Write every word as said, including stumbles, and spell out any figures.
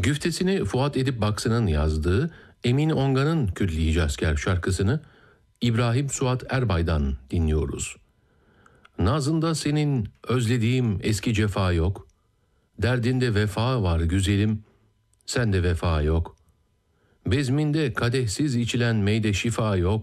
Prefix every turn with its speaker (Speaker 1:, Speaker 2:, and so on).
Speaker 1: Güftesini Fuat Edip Baksın'ın yazdığı Emin Ongan'ın Külli Asker şarkısını İbrahim Suat Erbay'dan dinliyoruz. Nazında senin özlediğim eski cefa yok, derdinde vefa var güzelim, sende vefa yok. Bezminde kadehsiz içilen meyde şifa yok,